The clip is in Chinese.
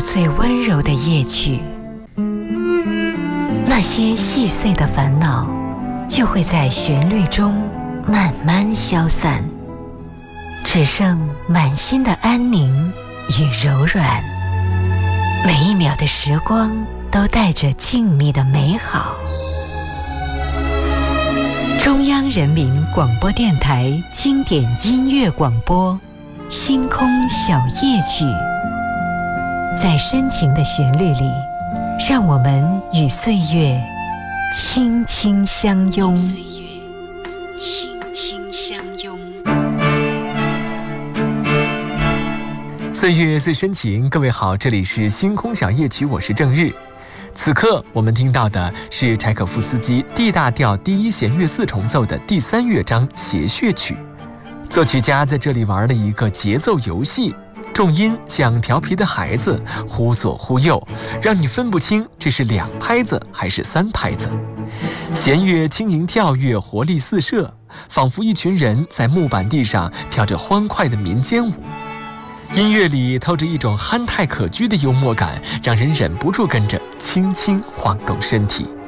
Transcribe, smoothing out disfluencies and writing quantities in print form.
最温柔的夜曲，那些细碎的烦恼就会在旋律中慢慢消散，只剩满心的安宁与柔软。每一秒的时光都带着静谧的美好。中央人民广播电台经典音乐广播《星空小夜曲》，在深情的旋律里，让我们与岁月轻轻相拥。 岁月最深情，各位好，这里是星空小夜曲，我是郑日。此刻我们听到的是柴可夫斯基 D 大调第一弦乐四重奏的第3乐章谐谑曲。作曲家在这里玩了一个节奏游戏，重音像调皮的孩子，忽左忽右，让你分不清这是2拍子还是3拍子。弦乐轻盈跳跃，活力四射，仿佛一群人在木板地上跳着欢快的民间舞。音乐里透着一种憨态可掬的幽默感，让人忍不住跟着轻轻晃动身体。